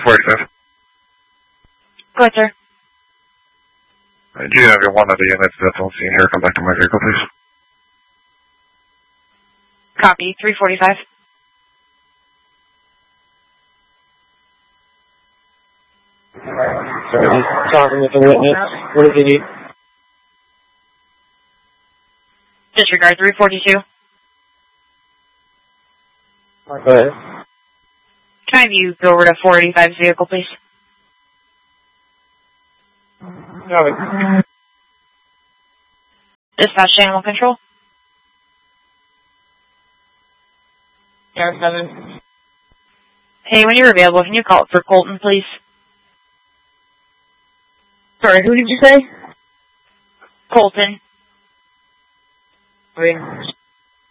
345. Go ahead, sir. Do you have your one of the units that's on scene here? Come back to my vehicle, please. Copy, 345. Sorry, he's talking with the witness. What does he need? Disregard 342. Go ahead. Can I have you go over to 485's vehicle, please? No, Dispatch to animal control. yeah, 7. Hey, when you're available, can you call it for Colton, please? Sorry, who did you say? Colton. I mean,